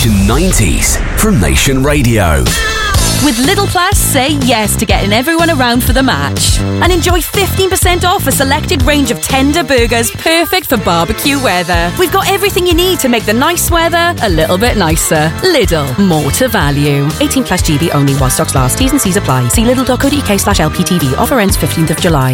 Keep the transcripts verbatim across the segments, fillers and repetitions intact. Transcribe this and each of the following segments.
Nation nineties from Nation Radio. With Lidl Plus, say yes to getting everyone around for the match. And enjoy fifteen percent off a selected range of tender burgers perfect for barbecue weather. We've got everything you need to make the nice weather a little bit nicer. Lidl, more to value. eighteen plus G B only while stocks last. T's and C's apply. See lidl.co.uk slash LPTV. Offer ends fifteenth of July.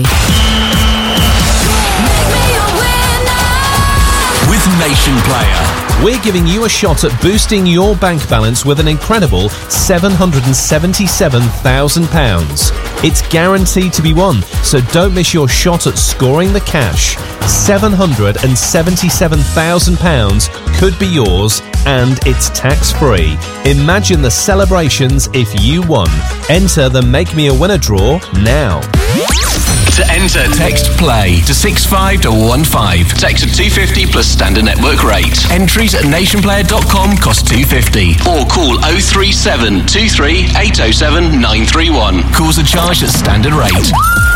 With Nation Player, we're giving you a shot at boosting your bank balance with an incredible seven hundred seventy-seven thousand pounds. It's guaranteed to be won, so don't miss your shot at scoring the cash. seven hundred seventy-seven thousand pounds could be yours, and it's tax-free. Imagine the celebrations if you won. Enter the Make Me a Winner draw now. To enter, text PLAY to six five one one five. Text at two fifty plus standard network rate. Entries at nationplayer dot com cost two fifty. Or call oh three seven two three eight oh seven nine three one. Calls are charged at standard rate.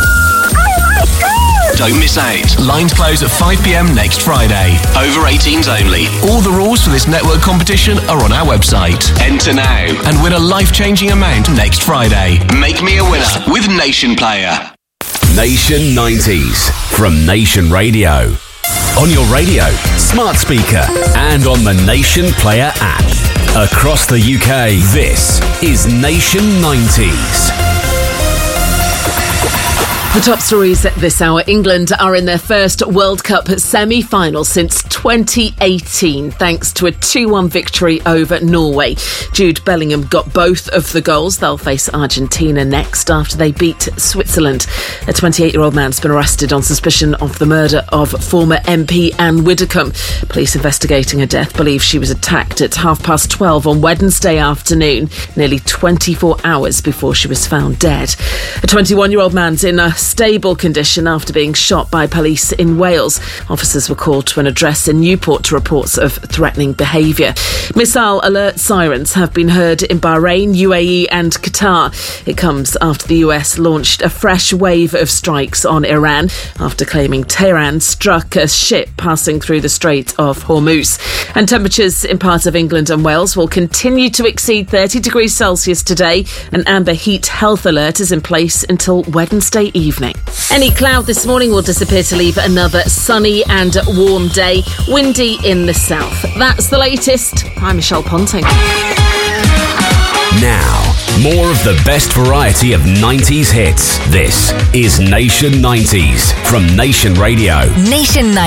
Don't miss out. Lines close at five p.m. next Friday. Over eighteens only. All the rules for this network competition are on our website. Enter now and win a life-changing amount next Friday. Make me a winner with Nation Player. Nation nineties from Nation Radio. On your radio, smart speaker, and on the Nation Player app. Across the U K, this is Nation nineties. The top stories at this hour. England are in their first World Cup semi-final since twenty eighteen, thanks to a two one victory over Norway. Jude Bellingham got both of the goals. They'll face Argentina next after they beat Switzerland. A twenty-eight-year-old man's been arrested on suspicion of the murder of former M P Anne Widdecombe. Police investigating her death believe she was attacked at half past twelve on Wednesday afternoon, nearly twenty-four hours before she was found dead. A twenty-one-year-old man's in a stable condition after being shot by police in Wales. Officers were called to an address in Newport to reports of threatening behaviour. Missile alert sirens have been heard in Bahrain, U A E and Qatar. It comes after the U S launched a fresh wave of strikes on Iran after claiming Tehran struck a ship passing through the Strait of Hormuz. And temperatures in parts of England and Wales will continue to exceed thirty degrees Celsius today. An amber heat health alert is in place until Wednesday evening. Any cloud this morning will disappear to leave another sunny and warm day. Windy in the south. That's the latest. I'm Michelle Ponting. Now, more of the best variety of nineties hits. This is Nation nineties from Nation Radio. Nation nineties.